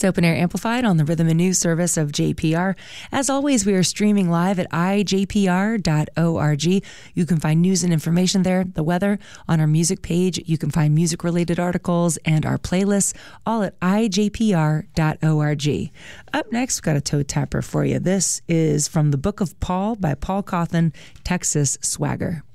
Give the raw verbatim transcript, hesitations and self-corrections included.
It's Open Air Amplified on the Rhythm and News service of J P R. As always, we are streaming live at i j p r dot org. You can find news and information there, the weather, on our music page. You can find music-related articles and our playlists, all at i j p r dot org. Up next, we've got a toe tapper for you. This is from the Book of Paul by Paul Cauthen, Texas Swagger.